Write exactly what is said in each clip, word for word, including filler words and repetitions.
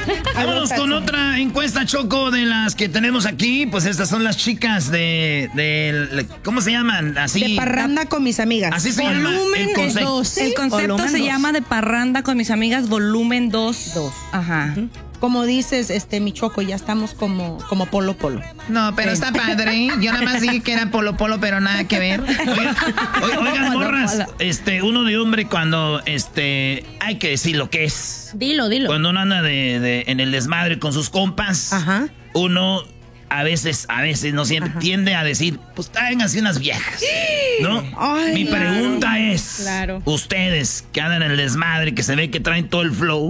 Vámonos con otra encuesta, Choco, de las que tenemos aquí. Pues estas son las chicas de, de ¿cómo se llaman? Así. De parranda con mis amigas. Así se llama el concepto. ¿Sí? El concepto Volumen se dos. llama de parranda con mis amigas, volumen dos. Dos. Ajá. Uh-huh. Como dices, este, mi Choco, ya estamos como, como polo polo. No, pero está padre. Yo nada más dije que era polo polo, pero nada que ver. Oigan, oigan, morras, este, uno de hombre cuando, este, hay que decir lo que es. Dilo, dilo. Cuando uno anda de, de, en el desmadre con sus compas, Ajá. uno a veces, a veces, no siempre, Ajá. tiende a decir, pues tráiganse unas viejas, ¿no? Ay, Mi claro. pregunta es, Claro. ustedes que andan en el desmadre, que se ve que traen todo el flow,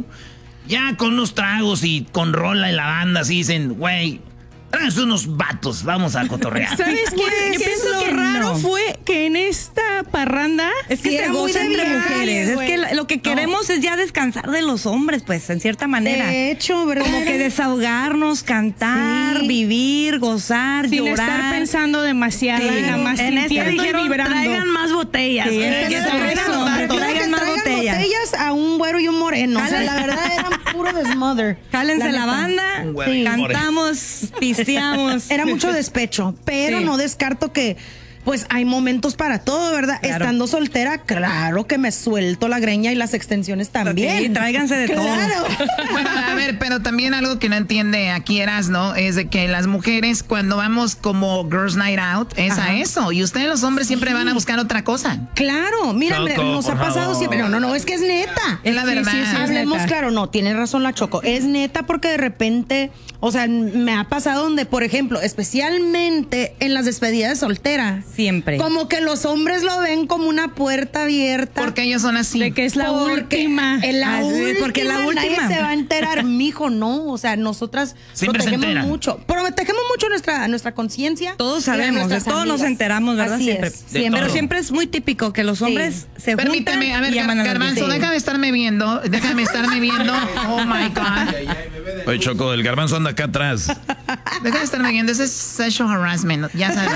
ya con unos tragos y con rola en la banda, así dicen, güey, tráiganse unos vatos, vamos a cotorrear. ¿Sabes qué? Yo pienso lo que raro no. fue que en esta parranda es que sí se goza entre viaje, mujeres. güey. Es que lo que queremos no. es ya descansar de los hombres, pues, en cierta manera. De hecho, ¿verdad? Como que desahogarnos, cantar, sí. vivir, gozar, sin llorar. estar pensando demasiado, sí. nada más en este dijeron, y vibrando. Traigan más botellas. Sí, es que traigan, no, traigan, traigan más traigan botellas. botellas a un güero y un moreno. O sea, la verdad eran puro desmother. Jálense la, la banda, sí. cantamos, pisteamos. Era mucho despecho, pero sí. no descarto que pues hay momentos para todo, ¿verdad? Claro. Estando soltera, claro que me suelto la greña y las extensiones también. Sí, tráiganse de claro. todo. Bueno, a ver, pero también algo que no entiende aquí Eras, ¿no? Es de que las mujeres cuando vamos como Girls Night Out es Ajá. a eso. Y ustedes los hombres siempre sí. van a buscar otra cosa. Claro, mira, Choco, nos ha pasado favor. siempre. No, no, no, es que es neta. Es la sí, verdad. Sí, sí, hablemos neta. claro, no, tiene razón la Choco. Es neta porque de repente, o sea, me ha pasado donde, por ejemplo, especialmente en las despedidas de soltera. Siempre. Como que los hombres lo ven como una puerta abierta. Porque ellos son así. De que es la porque última. En la Ah, sí, última, porque la última. Nadie se va a enterar, mijo, no. O sea, nosotras Siempre protegemos mucho. Protegemos mucho nuestra, nuestra conciencia. Todos sabemos, de todos nos enteramos, ¿verdad? Así Siempre. es, siempre. Pero todo. siempre es muy típico que los hombres sí. se Permíteme, juntan a ver, y llaman a Garbanzo, sí. déjame estarme viendo. Déjame estarme viendo. Oh my God. Oye, Choco, el garbanzo anda acá atrás. Déjame estarme viendo. Ese es sexual harassment. Ya sabes.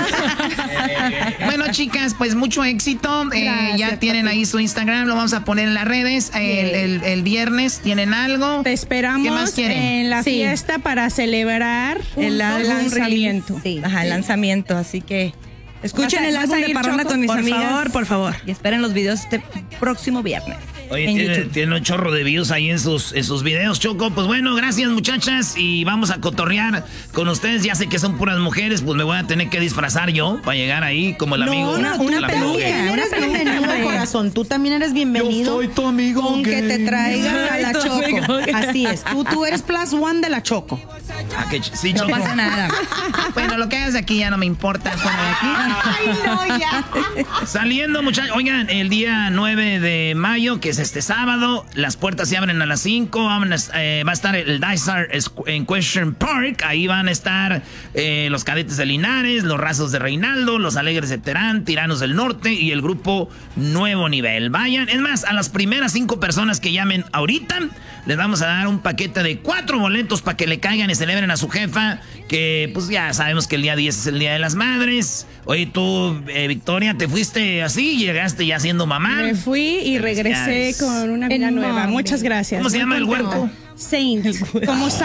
Bueno, chicas, pues mucho éxito. Eh, Gracias, ya tienen papi. ahí su Instagram. Lo vamos a poner en las redes. El, el, el viernes tienen algo. Te esperamos ¿Qué más quieren? en la Sí. fiesta para celebrar el, el álbum lanzamiento. Sí. Ajá, el lanzamiento, así que escuchen Vas a- el vas álbum a de ir, Parranda Choco, con mis por amigas. favor, por favor. Y esperen los videos este próximo viernes. Oye, en tiene, YouTube. tiene un chorro de views ahí en sus, en sus videos, Choco. Pues bueno, gracias, muchachas. Y vamos a cotorrear con ustedes. Ya sé que son puras mujeres, pues me voy a tener que disfrazar yo para llegar ahí como el No, amigo. no, tú una también peluca, eres una peluca, bienvenido, hombre. corazón. Tú también eres bienvenido. Yo soy tu amigo Con que gay. te traigas a la Soy tu amigo Choco. gay. Así es. Tú, tú eres plus one de la Choco. Ah, que ch- sí, No Choco. pasa nada. Bueno, lo que hagas de aquí ya no me importa. Fuera de aquí. Ay, no, ya. Saliendo, muchachos. Oigan, el día nueve de mayo, que es este sábado, las puertas se abren a las cinco. Eh, va a estar el Dysart en Question Park. Ahí van a estar eh, los Cadetes de Linares, los Rasos de Reinaldo, los Alegres de Terán, Tiranos del Norte y el grupo Nuevo Nivel. Vayan. Es más, a las primeras cinco personas que llamen ahorita, les vamos a dar un paquete de cuatro boletos para que le caigan y celebren a su jefa, que pues ya sabemos que el día diez es el Día de las Madres. Oye, tú, eh, Victoria, te fuiste así, llegaste ya siendo mamá. Me fui y regresé Felicidades. con una vida Enorme. nueva. Muchas gracias. ¿Cómo se Muy llama el contenta. huerco? Saint. Como